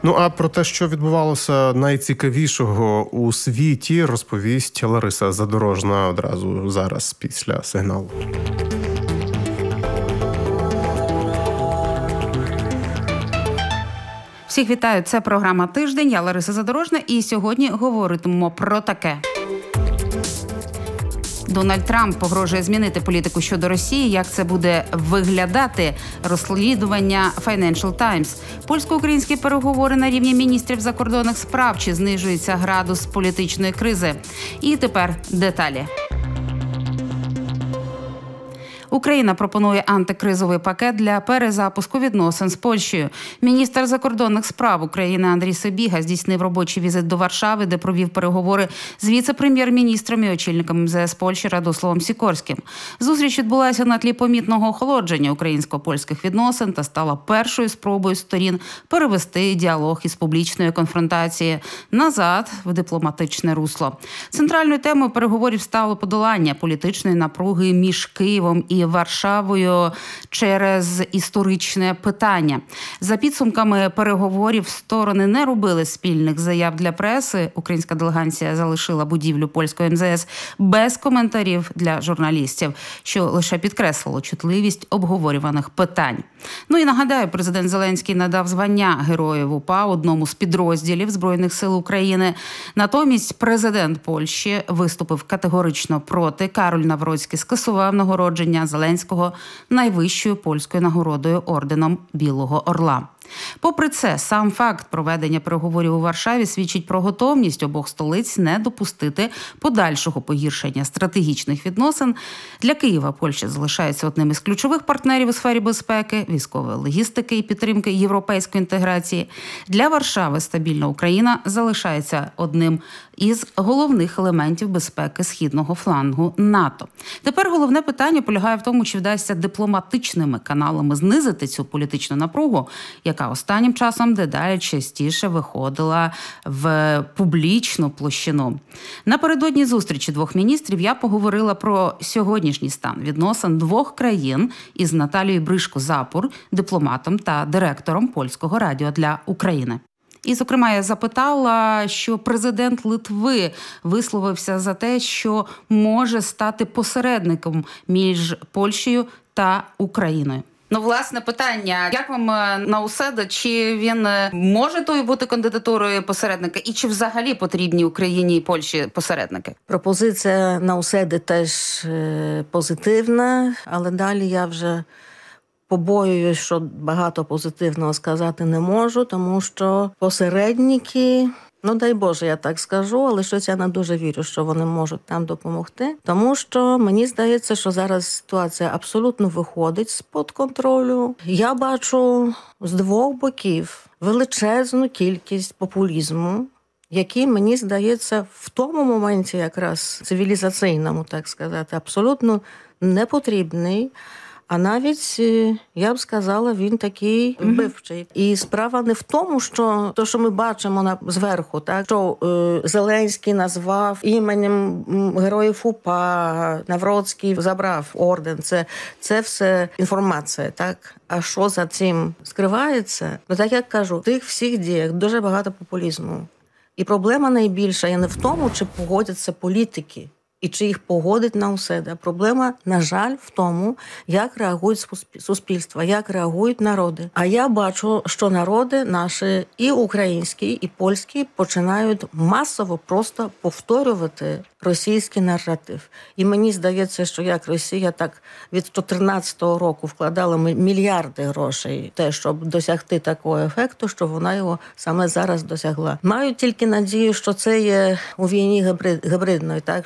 Ну а про те, що відбувалося найцікавішого у світі, розповість Лариса Задорожна одразу зараз після сигналу. Всіх вітаю, це програма «Тиждень», я Лариса Задорожна, і сьогодні говоритимемо про таке. Дональд Трамп погрожує змінити політику щодо Росії. Як це буде виглядати? Розслідування Financial Times. Польсько-українські переговори на рівні міністрів закордонних справ. Чи знижується градус політичної кризи? І тепер деталі. Україна пропонує антикризовий пакет для перезапуску відносин з Польщею. Міністр закордонних справ України Андрій Сибіга здійснив робочий візит до Варшави, де провів переговори з віце-прем'єр-міністром і очільником МЗС Польщі Радославом Сікорським. Зустріч відбулася на тлі помітного охолодження українсько-польських відносин та стала першою спробою сторін перевести діалог із публічної конфронтації назад в дипломатичне русло. Центральною темою переговорів стало подолання політичної напруги між Києвом і Варшавою через історичне питання. За підсумками переговорів сторони не робили спільних заяв для преси. Українська делегація залишила будівлю польської МЗС без коментарів для журналістів, що лише підкреслило чутливість обговорюваних питань. Ну і нагадаю, президент Зеленський надав звання Героїв УПА одному з підрозділів Збройних сил України. Натомість президент Польщі виступив категорично проти. Кароль Навроцький скасував нагородження Зеленського найвищою польською нагородою орденом Білого Орла. Попри це, сам факт проведення переговорів у Варшаві свідчить про готовність обох столиць не допустити подальшого погіршення стратегічних відносин. Для Києва Польща залишається одним із ключових партнерів у сфері безпеки, військової логістики і підтримки європейської інтеграції. Для Варшави стабільна Україна залишається одним із головних елементів безпеки східного флангу НАТО. Тепер головне питання полягає в тому, чи вдасться дипломатичними каналами знизити цю політичну напругу, яка останнім часом дедалі частіше виходила в публічну площину. Напередодні зустрічі двох міністрів я поговорила про сьогоднішній стан відносин двох країн із Наталією Бришко-Запур, дипломатом та директором Польського радіо для України. І, зокрема, я запитала, що президент Литви висловився за те, що може стати посередником між Польщею та Україною. Ну, власне, питання, як вам Науседа, чи він може тою бути кандидатурою посередника, і чи взагалі потрібні Україні і Польщі посередники? Пропозиція Науседи теж позитивна, але далі я вже побоююсь, що багато позитивного сказати не можу, тому що посередники, ну дай Боже, я так скажу, але щось я не дуже вірю, що вони можуть нам допомогти. Тому що мені здається, що зараз ситуація абсолютно виходить з-під контролю. Я бачу з двох боків величезну кількість популізму, який, мені здається, в тому моменті якраз цивілізаційному, так сказати, абсолютно не потрібний. А навіть, я б сказала, він такий вбивчий. І справа не в тому, що то, що ми бачимо зверху, так, що Зеленський назвав іменем Героїв УПА, Навроцький забрав орден. Це все інформація, так? А що за цим скривається? Ну, так як кажу, в тих всіх діях дуже багато популізму. І проблема найбільша є не в тому, чи погодяться політики, і чи їх погодить Науседа. Проблема, на жаль, в тому, як реагують суспільства, як реагують народи. А я бачу, що народи наші, і українські, і польські, починають масово просто повторювати російський наратив. І мені здається, що як Росія так від 2014 року вкладала мільярди грошей в те, щоб досягти такого ефекту, що вона його саме зараз досягла. Маю тільки надію, що це є у війні гібридної, так,